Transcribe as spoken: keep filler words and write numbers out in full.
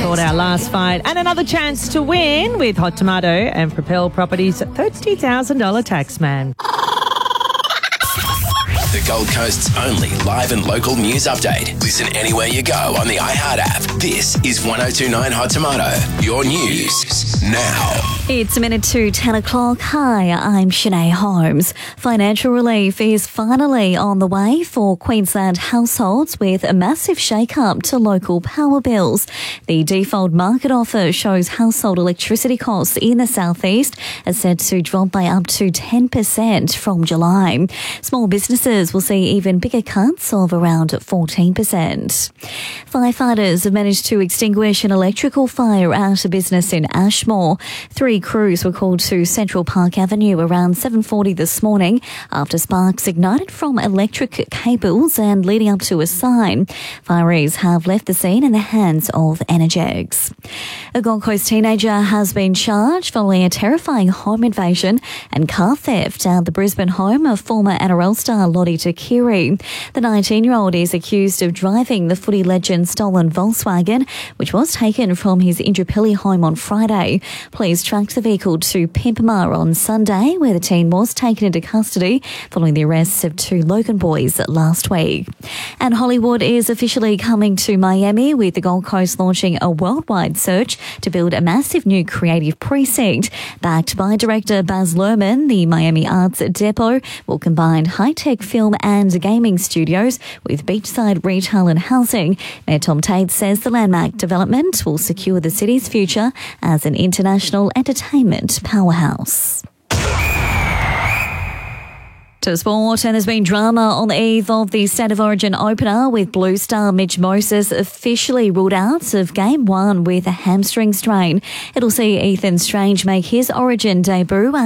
scored our last fight. And another chance to win with Hot Tomato and Propel Properties thirty thousand dollars Taxman. The Gold Coast's only live and local news update. Listen anywhere you go on the iHeart app. This is one oh two point nine Hot Tomato. Your news now. It's a minute to ten o'clock. Hi, I'm Shanae Holmes. Financial relief is finally on the way for Queensland households with a massive shake-up to local power bills. The default market offer shows household electricity costs in the southeast are set to drop by up to ten percent from July. Small businesses will see even bigger cuts of around fourteen percent. Firefighters have managed to extinguish an electrical fire at a business in Ashmore. Three crews were called to Central Park Avenue around seven forty this morning after sparks ignited from electric cables and leading up to a sign. Fireys have left the scene in the hands of Energex. A Gold Coast teenager has been charged following a terrifying home invasion and car theft at the Brisbane home of former N R L star Lottie Takiri. The nineteen-year-old is accused of driving the footy legend's stolen Volkswagen, which was taken from his Indooroopilly home on Friday. Police tracked the vehicle to Pimpama on Sunday, where the teen was taken into custody following the arrests of two Logan boys last week. And Hollywood is officially coming to Miami, with the Gold Coast launching a worldwide search to build a massive new creative precinct. Backed by director Baz Luhrmann, the Miami Arts Depot will combine high-tech film and gaming studios with beachside retail and housing. Mayor Tom Tate says the landmark development will secure the city's future as an international entertainment powerhouse. To sport, and there's been drama on the eve of the State of Origin opener, with Blue Star Mitch Moses officially ruled out of game one with a hamstring strain. It'll see Ethan Strange make his Origin debut